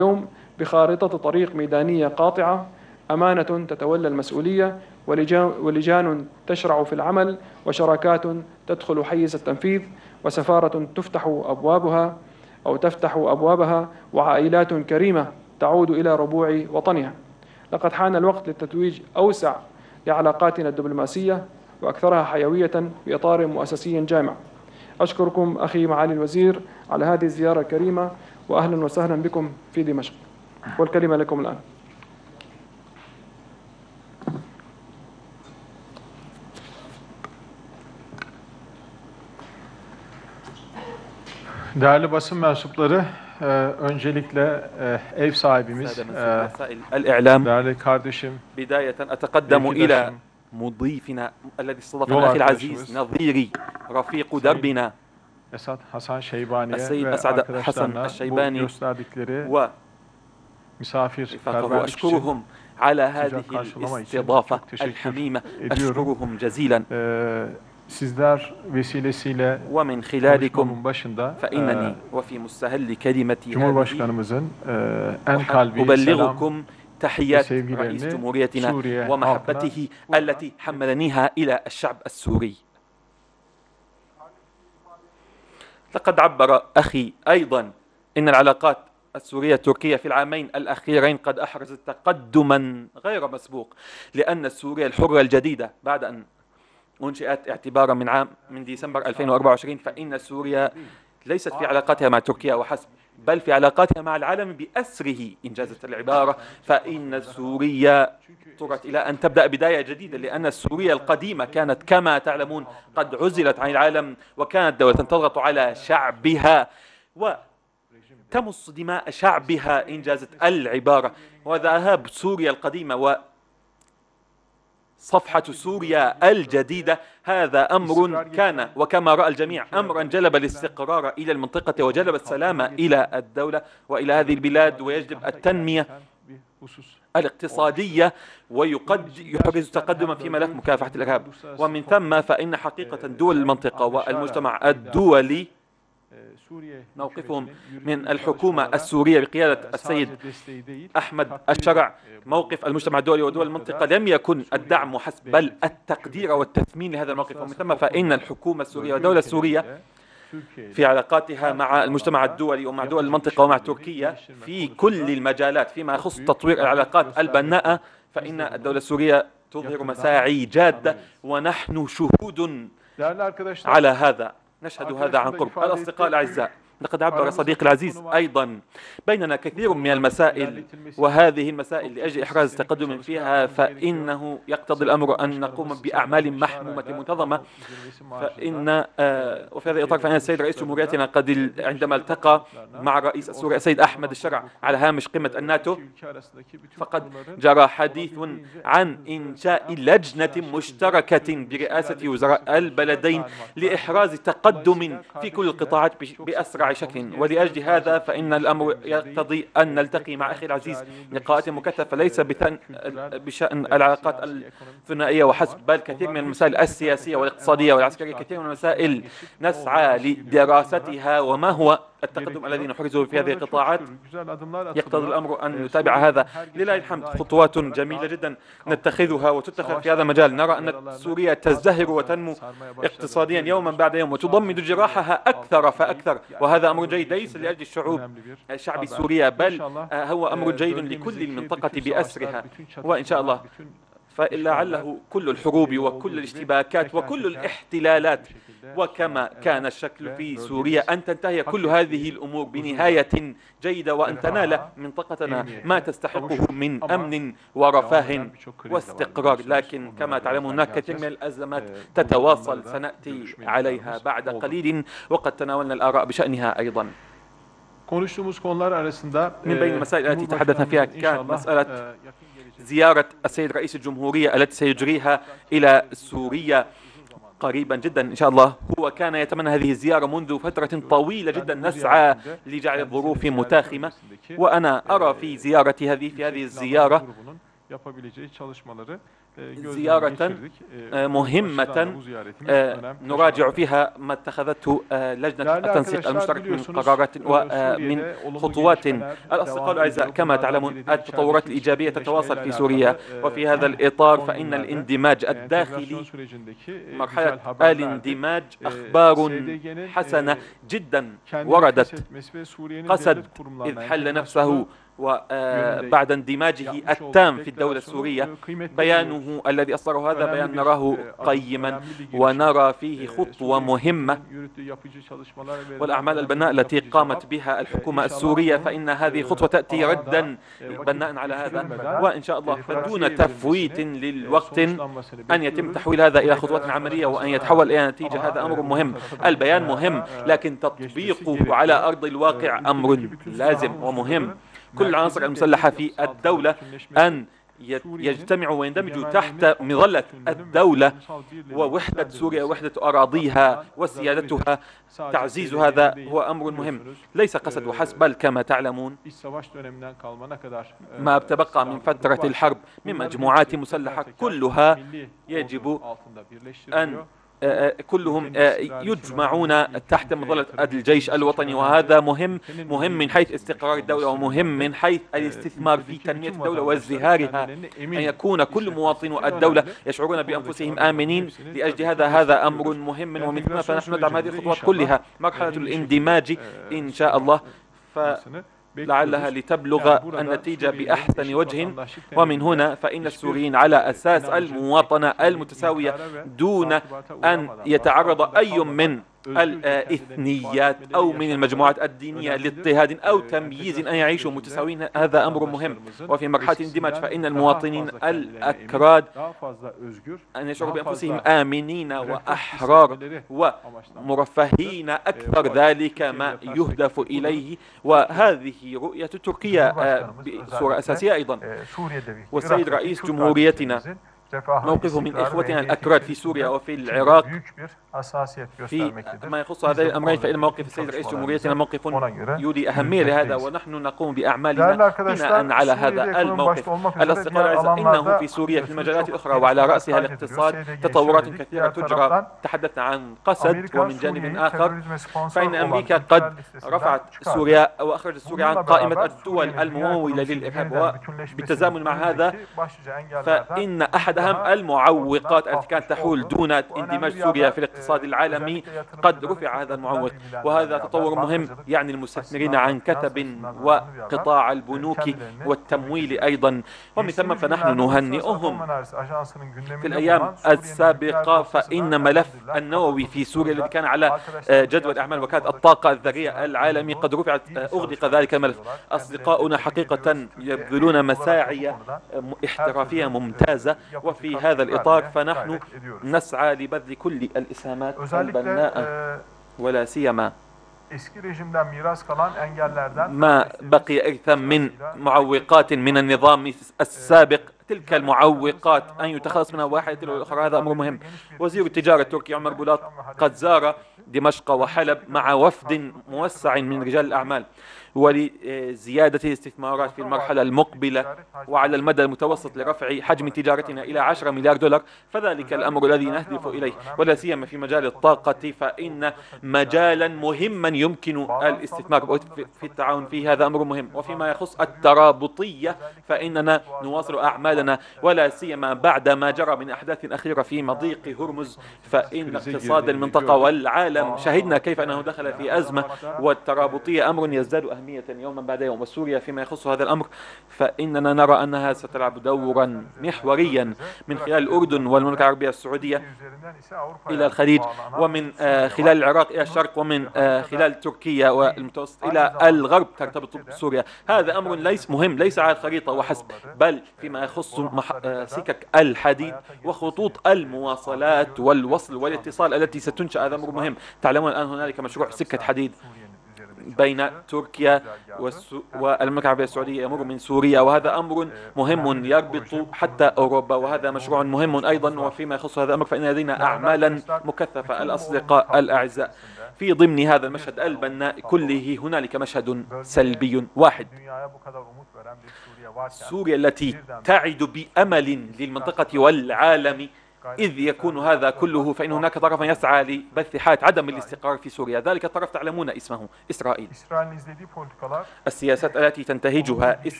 اليوم بخارطة طريق ميدانية قاطعة، أمانة تتولى المسؤولية، ولجان تشرع في العمل، وشراكات تدخل حيز التنفيذ، وسفارة تفتح أبوابها، وعائلات كريمة تعود إلى ربوع وطنها. لقد حان الوقت للتتويج أوسع لعلاقاتنا الدبلوماسية وأكثرها حيوية في إطار مؤسسي جامع. أشكركم أخي معالي الوزير على هذه الزيارة الكريمة، وأهلا وسهلا بكم في دمشق. والكلمة لكم الآن. Değerli basın mensupları, öncelikle ev sahibimiz, değerli kardeşim, بداية أتقدم إلى مضيفنا الذي استضافنا أخي العزيز نظيري رفيق دربنا Esad Hasan Şeybani'ye السيد ve أسعد arkadaşlarına حسن bu الشيباني gösterdikleri misafirperverlik için أشكرهم على هذه الاستضافة الحميمة. أشكرهم جزيلا. Sizler vesilesiyle ومن konuşmamın خلالكم başında فإنني وفي مستهل كلمتي Cumhurbaşkanımızın en kalbi selam أبلغكم تحيات رئيس sevgilerini جمهوريتنا Suriye ومحبته halkına التي حملنيها إلى الشعب السوري. لقد عبر أخي أيضا إن العلاقات السورية التركية في العامين الأخيرين قد أحرزت تقدما غير مسبوق، لأن سوريا الحرة الجديدة بعد أن أنشئت اعتبارا من ديسمبر 2024 فإن سوريا ليست في علاقاتها مع تركيا وحسب، بل في علاقاتها مع العالم بأسره إن جازت العبارة. فإن سوريا اضطرت إلى أن تبدأ بداية جديدة، لأن سوريا القديمة كانت كما تعلمون قد عزلت عن العالم، وكانت دولة تضغط على شعبها وتمص دماء شعبها إن جازت العبارة. وذهاب سوريا القديمة صفحة سوريا الجديدة هذا أمر كان وكما رأى الجميع أمرا جلب الاستقرار إلى المنطقة وجلب السلام إلى الدولة وإلى هذه البلاد، ويجلب التنمية الاقتصادية ويحرز تقدما في ملف مكافحة الإرهاب. ومن ثم فإن حقيقة دول المنطقة والمجتمع الدولي موقفهم من الحكومة السورية بقيادة السيد أحمد الشرع، موقف المجتمع الدولي ودول المنطقة لم يكن الدعم وحسب بل التقدير والتثمين لهذا الموقف. ومن ثم فإن الحكومة السورية والدولة السورية في علاقاتها مع المجتمع الدولي ومع دول المنطقة ومع تركيا في كل المجالات فيما يخص تطوير العلاقات البناءة، فإن الدولة السورية تظهر مساعي جادة، ونحن شهود على هذا، نشهد هذا عن قرب. الأصدقاء الأعزاء، لقد عبر صديقي العزيز أيضا بيننا كثير من المسائل، وهذه المسائل لأجل إحراز تقدم فيها فإنه يقتضي الأمر أن نقوم بأعمال محمومة منتظمة. وفي هذا الإطار فإن السيد رئيس جمهوريتنا قد عندما التقى مع رئيس سوريا السيد أحمد الشرع على هامش قمة الناتو فقد جرى حديث عن إنشاء لجنة مشتركة برئاسة وزراء البلدين لإحراز تقدم في كل القطاعات بأسرع شكل. ولأجل هذا فإن الأمر يقتضي أن نلتقي مع أخي العزيز لقاءات مكثفة ليس بشأن العلاقات الثنائية وحسب، بل كثير من المسائل السياسية والاقتصادية والعسكرية، كثير من المسائل نسعى لدراستها وما هو التقدم الذي نحرزه في هذه القطاعات. يقتضي الأمر أن نتابع هذا. لله الحمد خطوات جميلة جدا نتخذها وتتخذ في هذا المجال. نرى أن سوريا تزدهر وتنمو اقتصاديا يوما بعد يوم وتضمد جراحها أكثر فأكثر، وهذا أمر جيد ليس لأجل الشعب سوريا بل هو أمر جيد لكل المنطقة بأسرها. وإن شاء الله فلعله كل الحروب وكل الاشتباكات وكل الاحتلالات وكما كان الشكل في سوريا أن تنتهي كل هذه الأمور بنهاية جيدة، وأن تنال منطقتنا ما تستحقه من أمن ورفاه واستقرار. لكن كما تعلمون هناك كثير من الأزمات تتواصل سنأتي عليها بعد قليل، وقد تناولنا الآراء بشأنها أيضا. من بين المسائل التي تحدثنا فيها كانت مسألة زيارة السيد رئيس الجمهورية التي سيجريها إلى سوريا قريبا جدا إن شاء الله. هو كان يتمنى هذه الزيارة منذ فترة طويلة جدا، نسعى لجعل الظروف متاخمة، وأنا أرى في زيارتي في هذه الزيارة زيارة مهمة نراجع فيها ما اتخذته لجنة التنسيق المشترك من قرارات ومن خطوات. الأصدقاء الأعزاء، كما تعلمون التطورات الإيجابية تتواصل في سوريا، وفي هذا الإطار فإن الاندماج الداخلي، مرحلة الاندماج، أخبار حسنة جدا وردت. قسد إذ حل نفسه وبعد اندماجه التام في الدولة السورية، بيانه الذي أصدره هذا بيان نراه قيما ونرى فيه خطوة مهمة، والأعمال البناء التي قامت بها الحكومة السورية فإن هذه خطوة تأتي ردا بناء على هذا، وإن شاء الله فدون تفويت للوقت أن يتم تحويل هذا إلى خطوات عملية وأن يتحول إلى نتيجة. هذا أمر مهم. البيان مهم، لكن تطبيقه على أرض الواقع أمر لازم ومهم. كل العناصر المسلحة في الدولة أن يجتمعوا ويندمجوا تحت مظلة الدولة ووحدة سوريا، وحدة أراضيها وسيادتها. تعزيز هذا هو أمر مهم، ليس قسد وحسب، بل كما تعلمون ما تبقى من فترة الحرب من مجموعات مسلحة كلها يجب أن كلهم يجمعون تحت مظلة الجيش الوطني، وهذا مهم من حيث استقرار الدولة، ومهم من حيث الاستثمار في تنمية الدولة وازدهارها، أن يكون كل مواطنو الدولة يشعرون بأنفسهم آمنين. لأجل هذا أمر مهم، ومن ثم فنحن ندعم هذه الخطوات كلها. مرحلة الاندماج إن شاء الله لعلها لتبلغ النتيجة بأحسن وجه، ومن هنا فإن السوريين على أساس المواطنة المتساوية دون أن يتعرض أي من الإثنيات أو من المجموعات الدينية لاضطهاد أو تمييز أن يعيشوا متساويين. هذا أمر مهم. وفي مرحلة الاندماج فإن المواطنين الأكراد أن يشعروا بأنفسهم آمنين وأحرار ومرفهين أكثر، ذلك ما يهدف إليه، وهذه رؤية تركيا بصورة أساسية أيضا. والسيد رئيس جمهوريتنا موقفه من إخوتنا الأكراد في سوريا وفي العراق في ما يخص هذين الأمرين، فإن موقف السيد رئيس جمهوريتنا موقف يولي أهمية لهذا، ونحن نقوم بأعمالنا بناء على هذا الموقف. الأصدقاء الأعزاء، إنه في سوريا في المجالات الأخرى وعلى رأسها الاقتصاد تطورات كثيرة تجرى. تحدثنا عن قسد، ومن جانب آخر فإن أمريكا قد رفعت سوريا وأخرجت سوريا عن قائمة الدول الممولة للإرهاب، وبالتزامن مع هذا فإن أحد أهم المعوقات التي كانت تحول دون اندماج سوريا في الاقتصاد العالمي قد رفع هذا المعوق، وهذا تطور مهم يعني المستثمرين عن كثب وقطاع البنوك والتمويل أيضا. ومن ثم فنحن نهنئهم. في الأيام السابقة فإن ملف النووي في سوريا الذي كان على جدول أعمال وكالة الطاقة الذرية العالمي قد أغلق ذلك الملف. أصدقاؤنا حقيقة يبذلون مساعي احترافية ممتازة، وفي هذا الإطار فنحن نسعى لبذل كل الإسهامات البناءة، ولا سيما ما بقي إرثا من معوقات من النظام السابق. تلك المعوقات أن يتخلص منها واحدة تلو الأخرى، هذا أمر مهم. وزير التجارة التركي عمر بولاط قد زار دمشق وحلب مع وفد موسع من رجال الأعمال ولزيادة الاستثمارات في المرحلة المقبلة وعلى المدى المتوسط لرفع حجم تجارتنا إلى 10 مليار دولار، فذلك الأمر الذي نهدف إليه، ولا سيما في مجال الطاقة، فإن مجالا مهما يمكن الاستثمار في التعاون فيه، هذا أمر مهم. وفيما يخص الترابطية فإننا نواصل أعمالنا، ولا سيما بعد ما جرى من أحداث أخيرة في مضيق هرمز، فإن اقتصاد المنطقة والعالم شهدنا كيف أنه دخل في أزمة، والترابطية أمر يزداد أهمية يوما بعد يوم. وسوريا فيما يخص هذا الأمر فإننا نرى أنها ستلعب دورا محوريا من خلال الأردن والمملكة العربية السعودية إلى الخليج، ومن خلال العراق إلى الشرق، ومن خلال تركيا والمتوسط إلى الغرب ترتبط بسوريا. هذا أمر ليس على الخريطة وحسب، بل فيما يخص سكك الحديد وخطوط المواصلات والوصل والاتصال التي ستنشأ. هذا أمر مهم. تعلمون الآن هنالك مشروع سكة حديد بين تركيا والمملكة العربية السعودية يمر من سوريا، وهذا أمر مهم يربط حتى أوروبا، وهذا مشروع مهم أيضا. وفيما يخص هذا الأمر فإن لدينا أعمالا مكثفة. الأصدقاء الأعزاء، في ضمن هذا المشهد البناء كله هنالك مشهد سلبي واحد. سوريا التي تعد بأمل للمنطقة والعالم، إذ يكون هذا كله فإن هناك طرفا يسعى لبث حالة عدم الاستقرار في سوريا. ذلك الطرف تعلمون اسمه: إسرائيل. السياسات التي تنتهجها